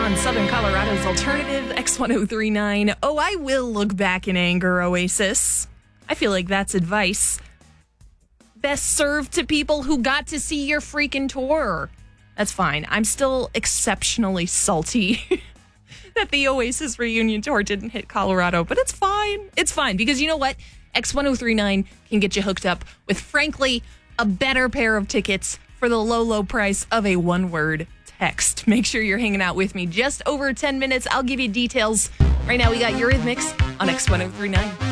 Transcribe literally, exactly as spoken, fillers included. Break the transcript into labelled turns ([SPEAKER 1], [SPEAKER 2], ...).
[SPEAKER 1] on Southern Colorado's alternative, X ten thirty-nine. Oh, I will look back in anger, Oasis. I feel like that's advice best served to people who got to see your freaking tour. That's fine. I'm still exceptionally salty that the Oasis reunion tour didn't hit Colorado, but it's fine. It's fine because you know what? X ten thirty-nine can get you hooked up with, frankly, a better pair of tickets for the low, low price of a one-word text. Make sure you're hanging out with me just over ten minutes. I'll give you details. Right now, we got Eurythmics on X ten thirty-nine.